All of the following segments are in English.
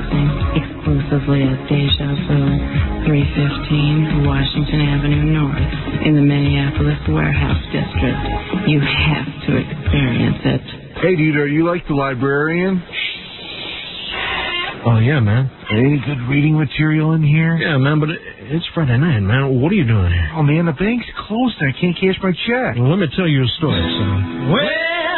Broadcasting exclusively at Deja Vu, 315 Washington Avenue North in the Minneapolis Warehouse District. You have to experience it. Hey, dude, are you like the librarian? Oh, yeah, man. Any good reading material in here? Yeah, man, but it's Friday night, man. What are you doing here? Oh, man, the bank's closed and I can't cash my check. Well, let me tell you a story, son. Well,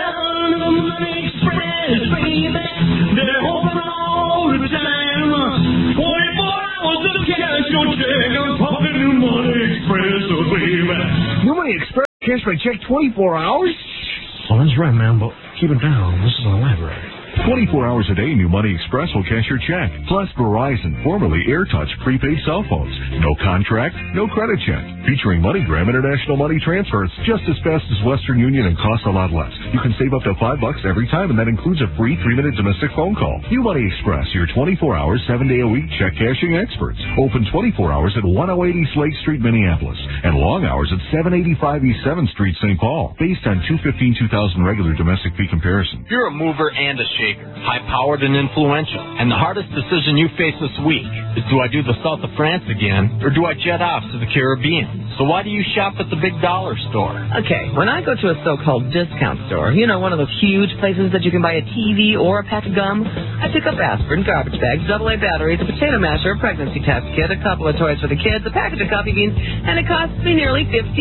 the Money Express, baby, they're open all the time. 24 hours to cash your check. I'm talking to Money Express, oh, baby. New Money Express cash my check 24 hours? Well, that's right, man, but keep it down. This is a library. 24 hours a day, New Money Express will cash your check. Plus Verizon, formerly AirTouch prepaid cell phones. No contract, no credit check. Featuring MoneyGram International Money Transfer. It's just as fast as Western Union and costs a lot less. You can save up to $5 every time, and that includes a free 3-minute domestic phone call. New Money Express, your 24-hour, 7-day-a-week check cashing experts. Open 24 hours at 108 East Lake Street, Minneapolis, and long hours at 785 East 7th Street, St. Paul. Based on 215-2000 regular domestic fee comparison. You're a mover and a shaker. High-powered and influential. And the hardest decision you face this week is, do I do the south of France again, or do I jet off to the Caribbean? So why do you shop at the big dollar store? Okay, when I go to a so-called discount store, you know, one of those huge places that you can buy a TV or a pack of gum, I pick up aspirin, garbage bags, AA batteries, a potato masher, a pregnancy test kit, a couple of toys for the kids, a package of coffee beans, and it costs me nearly $50.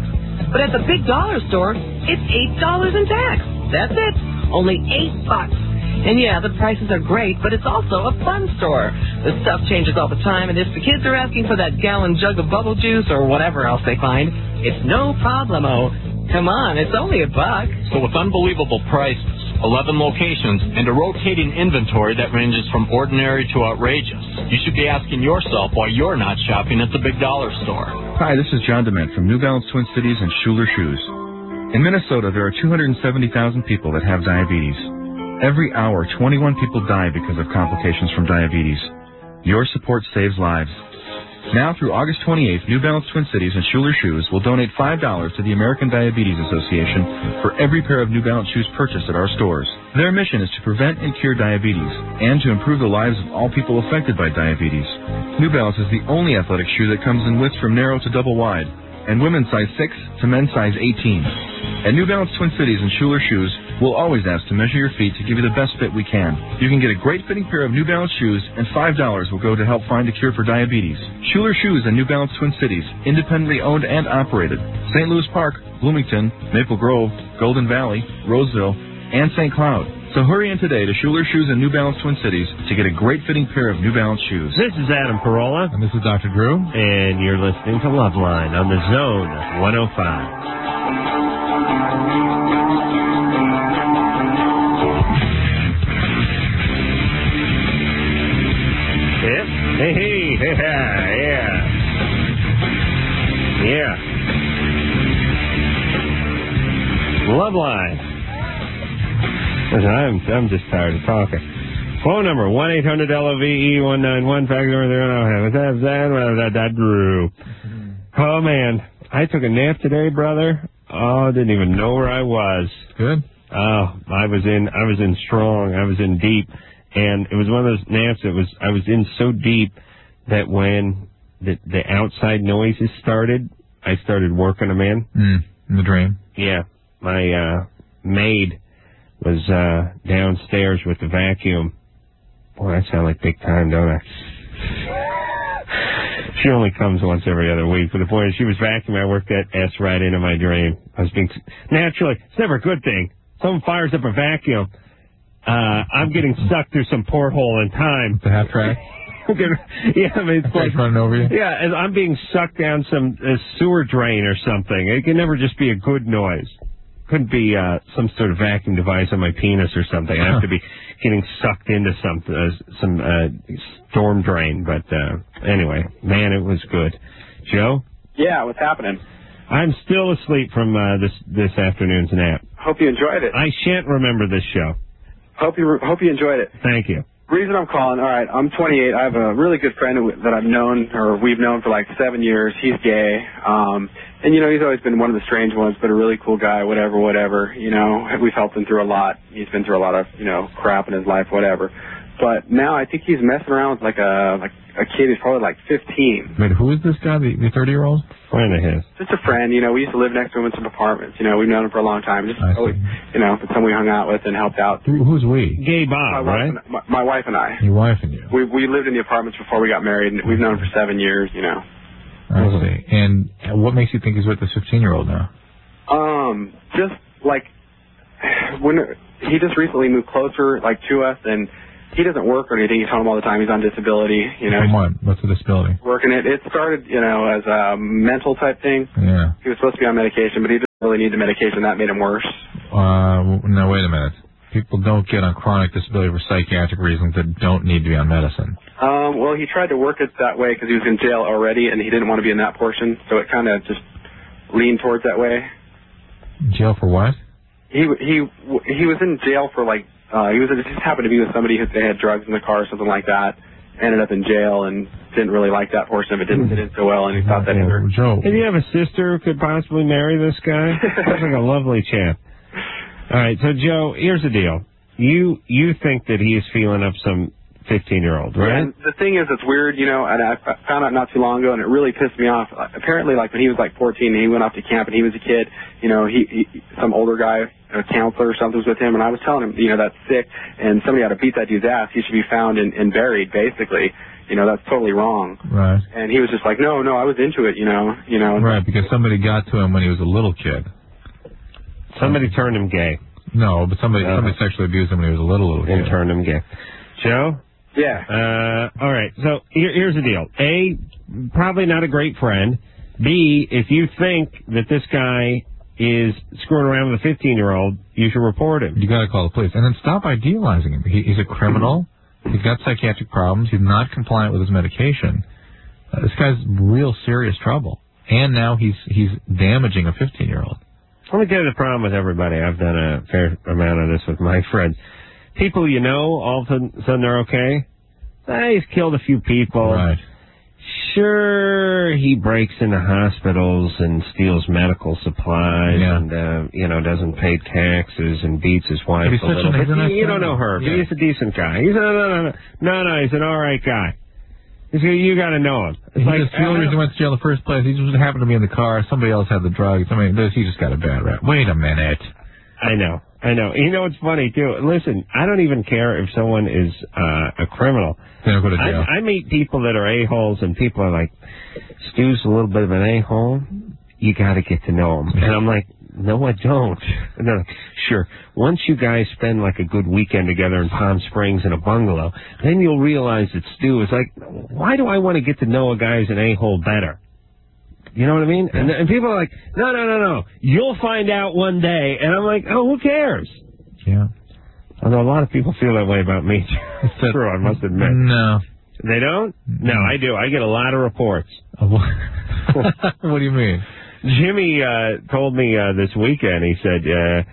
But at the big dollar store, it's $8 in tax. That's it. Only $8. And yeah, the prices are great, but it's also a fun store. The stuff changes all the time, and if the kids are asking for that gallon jug of bubble juice or whatever else they find, it's no problemo. Come on, it's only $1. So with unbelievable prices, 11 locations, and a rotating inventory that ranges from ordinary to outrageous, you should be asking yourself why you're not shopping at the big dollar store. Hi, this is John DeMent from New Balance Twin Cities and Schuler Shoes. In Minnesota, there are 270,000 people that have diabetes. Every hour, 21 people die because of complications from diabetes. Your support saves lives. Now through August 28th, New Balance Twin Cities and Schuler Shoes will donate $5 to the American Diabetes Association for every pair of New Balance shoes purchased at our stores. Their mission is to prevent and cure diabetes and to improve the lives of all people affected by diabetes. New Balance is the only athletic shoe that comes in widths from narrow to double wide, and women's size 6 to men's size 18. At New Balance Twin Cities and Schuler Shoes, we'll always ask to measure your feet to give you the best fit we can. You can get a great fitting pair of New Balance shoes, and $5 will go to help find a cure for diabetes. Schuler Shoes and New Balance Twin Cities, independently owned and operated. St. Louis Park, Bloomington, Maple Grove, Golden Valley, Roseville, and St. Cloud. So hurry in today to Schuler Shoes and New Balance Twin Cities to get a great fitting pair of New Balance shoes. This is Adam Carolla. And this is Dr. Drew. And you're listening to Loveline on the Zone 105. Hey, yeah. Loveline. Listen, I'm just tired of talking. Phone number 1-800-LOVE-191. Fax number 0. Drew. Oh man, I took a nap today, brother. Oh, didn't even know where I was. Good. Oh, I was in strong. I was in deep. And it was one of those naps I was in so deep that when the outside noises started, I started working them in. In the drain? Yeah. My maid was downstairs with the vacuum. Boy, I sound like big time, don't I? She only comes once every other week. But the point is, she was vacuuming. I worked that S right into my drain. I was being... Naturally, it's never a good thing. Someone fires up a vacuum. I'm getting sucked through some porthole in time. The half track? Yeah, I mean, it's like running over you. Yeah, and I'm being sucked down some sewer drain or something. It can never just be a good noise. Couldn't be some sort of vacuum device on my penis or something. I have to be getting sucked into some storm drain. But anyway, man, it was good. Joe? Yeah, what's happening? I'm still asleep from this afternoon's nap. Hope you enjoyed it. I shan't remember this show. Hope you enjoyed it. Thank you. Reason I'm calling, all right, I'm 28. I have a really good friend that I've known, or we've known for like 7 years. He's gay. And, you know, he's always been one of the strange ones, but a really cool guy, whatever. You know, we've helped him through a lot. He's been through a lot of, you know, crap in his life, whatever. But now I think he's messing around with like a kid who's probably like 15. Wait, who is this guy, the 30-year-old? Friend of his. Just a friend, we used to live next to him in some apartments. We've known him for a long time. Just, but someone we hung out with and helped out. Who's we? Gay Bob, right? My wife and I. Your wife and you. We lived in the apartments before we got married, and we've known him for 7 years, I see. And what makes you think he's with this 15-year-old now? Just like when he just recently moved closer, like to us, and he doesn't work or anything. He's home all the time. He's on disability. From what? What's the disability? Working it. It started, as a mental type thing. Yeah. He was supposed to be on medication, but he didn't really need the medication. That made him worse. No, wait a minute. People don't get on chronic disability for psychiatric reasons that don't need to be on medicine. Well, he tried to work it that way because he was in jail already, and he didn't want to be in that portion, so it kind of just leaned towards that way. Jail for what? He was in jail for like he just happened to be with somebody who they had drugs in the car or something like that. Ended up in jail and didn't really like that portion of it. Didn't fit in so well, and he thought that he hurt. Joe. Did you have a sister who could possibly marry this guy? Sounds like a lovely chap. All right, so Joe, here's the deal. You think that he is feeling up some 15-year-old, right? Yeah, and the thing is, it's weird, and I found out not too long ago, and it really pissed me off. Apparently, like when he was like 14 and he went off to camp and he was a kid, he some older guy, a counselor or something was with him, and I was telling him, that's sick, and somebody ought to beat that dude's ass. He should be found and buried, basically. That's totally wrong. Right. And he was just like, no, I was into it, Right, because somebody got to him when he was a little kid. Somebody turned him gay. No, but somebody sexually abused him when he was a little kid. And turned him gay. Joe? Yeah. All right. So here's the deal. A, probably not a great friend. B, if you think that this guy is screwing around with a 15-year-old, you should report him. You got to call the police. And then stop idealizing him. He's a criminal. He's got psychiatric problems. He's not compliant with his medication. This guy's real serious trouble. And now he's damaging a 15-year-old. Let me tell you the problem with everybody. I've done a fair amount of this with my friends. People all of a sudden they're okay. He's killed a few people. Right. Sure, he breaks into hospitals and steals medical supplies and, doesn't pay taxes and beats his wife a little bit. You don't know her, but he's a decent guy. He's he's an all right guy. You got to know him. The only reason he went to jail in the first place, he just happened to be in the car. Somebody else had the drugs. I mean, he just got a bad rap. Wait a minute. I know. It's funny, too. Listen, I don't even care if someone is a criminal. They don't go to jail. I meet people that are a-holes, and people are like, Stu's a little bit of an a-hole. You got to get to know him. And I'm like, no, I don't. And they're like, sure. Once you guys spend like a good weekend together in Palm Springs in a bungalow, then you'll realize that Stu is like, why do I want to get to know a guy who's an a-hole better? You know what I mean? Yeah. And people are like, no. You'll find out one day. And I'm like, oh, who cares? Yeah. Although a lot of people feel that way about me. It's true, I must admit. No. They don't? No, I do. I get a lot of reports. What do you mean? Jimmy told me this weekend, he said,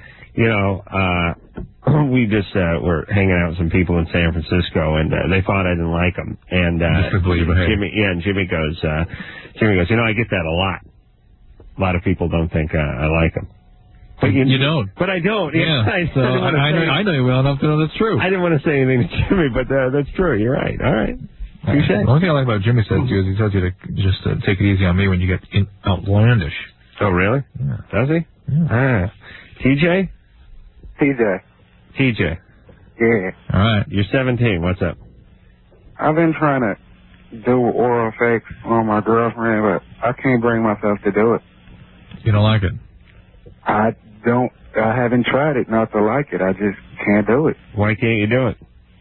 we just were hanging out with some people in San Francisco, and they thought I didn't like them. And Jimmy goes, I get that a lot. A lot of people don't think I like them. But you don't. But I don't. Yeah. I know you well enough to know that's true. I didn't want to say anything to Jimmy, but that's true. You're right. All right. The only thing I like about Jimmy says to you is he tells you to just take it easy on me when you get outlandish. Oh, really? Yeah. Does he? Yeah. TJ? TJ. Yeah. All right. You're 17. What's up? I've been trying to do oral sex on my girlfriend, but I can't bring myself to do it. You don't like it? I haven't tried it not to like it. I just can't do it. Why can't you do it?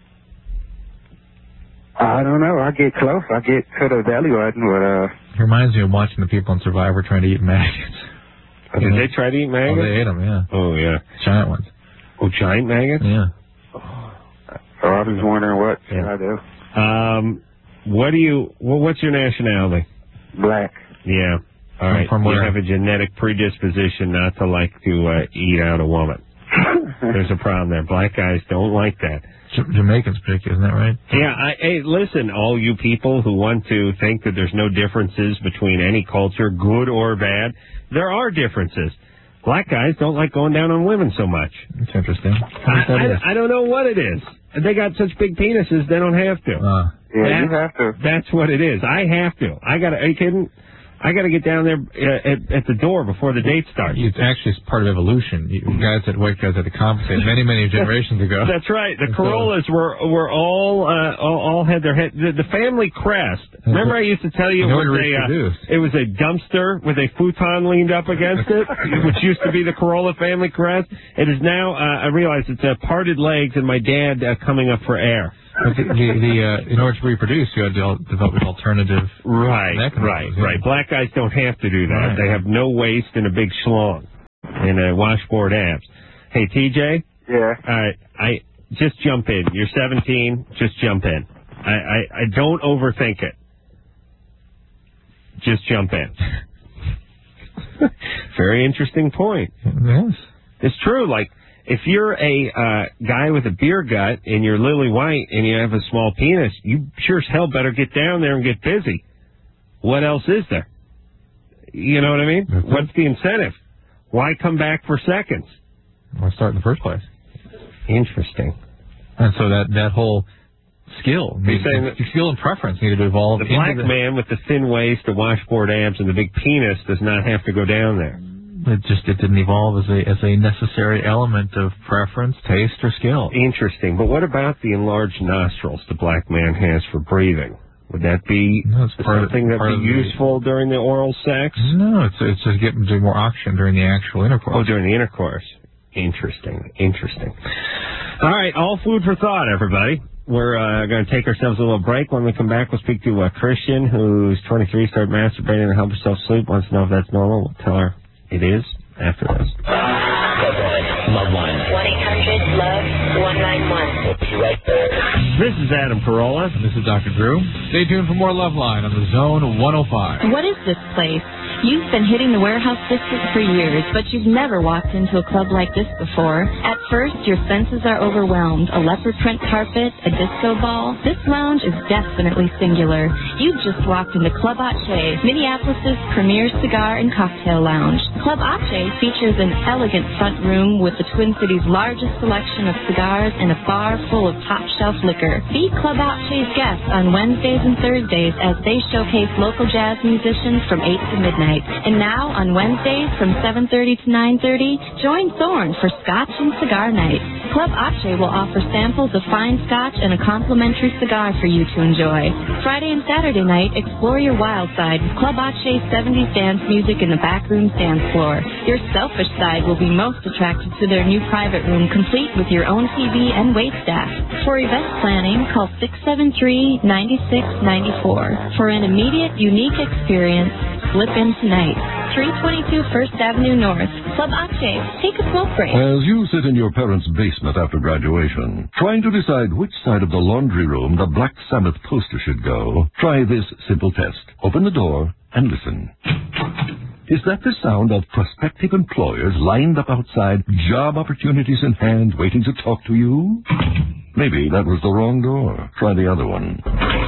I don't know. I get close. I get to the belly button, but It reminds me of watching the people on Survivor trying to eat maggots. Did they try to eat maggots? Oh, they ate them, yeah. Oh, yeah. Giant ones. Oh, giant maggots? Yeah. So I was wondering what should I do. What's your nationality? Black. Yeah. All right. From you where? have a genetic predisposition not to like to eat out a woman. There's a problem there. Black guys don't like that. Jamaicans pick, isn't that right? Yeah. Hey, listen, all you people who want to think that there's no differences between any culture, good or bad, there are differences. Black guys don't like going down on women so much. It's interesting. I don't know what it is. They got such big penises, they don't have to. Yeah, you have to. That's what it is. I have to. Are you kidding? I got to get down there at the door before the date starts. It's actually part of evolution. White guys had to compensate many generations ago. That's right. The Corollas were all had their head. The family crest. Remember, I used to tell you it was a dumpster with a futon leaned up against it, which used to be the Corolla family crest. It is now. I realize it's parted legs and my dad coming up for air. But in order to reproduce, you had to develop an alternative mechanism. Right. Black guys don't have to do that. Right. They have no waist and a big schlong and washboard abs. Hey, TJ? Yeah? I just jump in. You're 17. Just jump in. I don't overthink it. Just jump in. Very interesting point. Yes. It's true. Like, if you're a guy with a beer gut and you're lily white and you have a small penis, you sure as hell better get down there and get busy. What else is there? You know what I mean? Mm-hmm. What's the incentive? Why come back for seconds? Why start in the first place? Interesting. And so that whole skill and preference needed to evolve. The black man with the thin waist, the washboard abs, and the big penis does not have to go down there. It didn't evolve as a necessary element of preference, taste, or skill. Interesting. But what about the enlarged nostrils the black man has for breathing? Would that be something that would be useful during the oral sex? No, it's just getting more oxygen during the actual intercourse. Oh, during the intercourse. Interesting. All right, all food for thought, everybody. We're going to take ourselves a little break. When we come back, we'll speak to Christian, who's 23, started masturbating to help herself sleep. Wants to know if that's normal. We'll tell her it is after this. Loveline. 1-800-LOVE-191. We'll be right there. This is Adam Carolla. And this is Dr. Drew. Stay tuned for more Loveline on the Zone 105. What is this place? You've been hitting the warehouse district for years, but you've never walked into a club like this before. At first, your senses are overwhelmed. A leopard print carpet, a disco ball. This lounge is definitely singular. You've just walked into Club Ache, Minneapolis' premier cigar and cocktail lounge. Club Ache features an elegant front room with the Twin Cities' largest selection of cigars and a bar full of top-shelf liquor. Be Club Ache's guests on Wednesdays and Thursdays as they showcase local jazz musicians from 8 to midnight. And now, on Wednesdays from 7:30 to 9:30, join Thorne for Scotch and Cigar Night. Club Ache will offer samples of fine Scotch and a complimentary cigar for you to enjoy. Friday and Saturday night, explore your wild side with Club Ache's 70s dance music in the backroom dance floor. Your selfish side will be most attracted to their new private room, complete with your own TV and wait staff. For event planning, call 673-9694. For an immediate, unique experience, slip in tonight. 322 First Avenue North. Club Ache. Take a smoke break. As you sit in your parents' basement after graduation, trying to decide which side of the laundry room the Black Sabbath poster should go, try this simple test. Open the door and listen. Is that the sound of prospective employers lined up outside, job opportunities in hand, waiting to talk to you? Maybe that was the wrong door. Try the other one.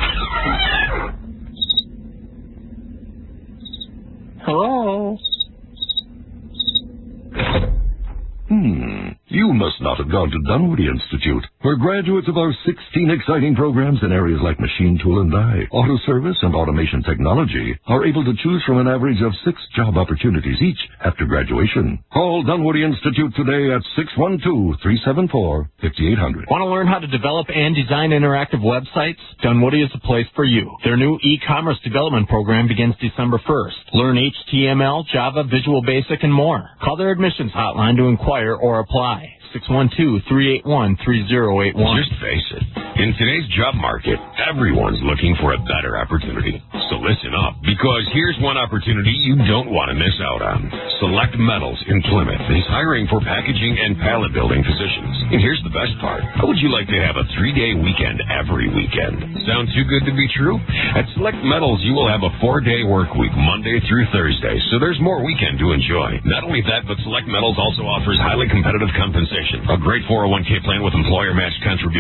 Hello? You must not have gone to Dunwoody Institute, where graduates of our 16 exciting programs in areas like machine tool and die, auto service, and automation technology are able to choose from an average of 6 job opportunities each after graduation. Call Dunwoody Institute today at 612-374-5800. Want to learn how to develop and design interactive websites? Dunwoody is the place for you. Their new e-commerce development program begins December 1st. Learn HTML, Java, Visual Basic, and more. Call their admissions hotline to inquire or apply. 612-381-3081. Just face it. In today's job market, everyone's looking for a better opportunity. So listen up, because here's one opportunity you don't want to miss out on. Select Metals in Plymouth is hiring for packaging and pallet building positions. And here's the best part. How would you like to have a 3-day weekend every weekend? Sound too good to be true? At Select Metals, you will have a 4-day work week, Monday through Thursday, so there's more weekend to enjoy. Not only that, but Select Metals also offers highly competitive compensation, a great 401k plan with employer-matched contributions,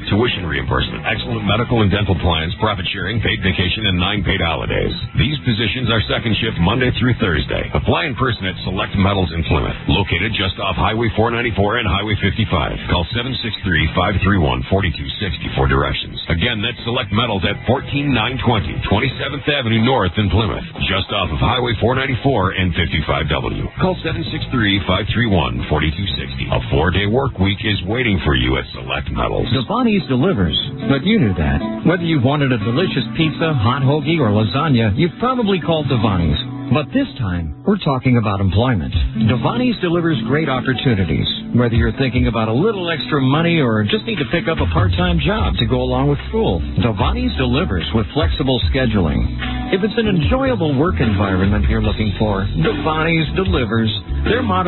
tuition reimbursement, excellent medical and dental plans, profit sharing, paid vacation, and 9 paid holidays. These positions are second shift Monday through Thursday. Apply in person at Select Metals in Plymouth, located just off Highway 494 and Highway 55. Call 763-531-4260 for directions. Again, that's Select Metals at 14920 27th Avenue North in Plymouth, just off of Highway 494 and 55W. Call 763-531-4260. A 4-day work week is waiting for you at Select Metals. Devani's delivers, but you knew that. Whether you wanted a delicious pizza, hot hoagie, or lasagna, you've probably called Devani's. But this time, we're talking about employment. Devani's delivers great opportunities. Whether you're thinking about a little extra money or just need to pick up a part-time job to go along with school, Devani's delivers with flexible scheduling. If it's an enjoyable work environment you're looking for, Devani's delivers. Their motto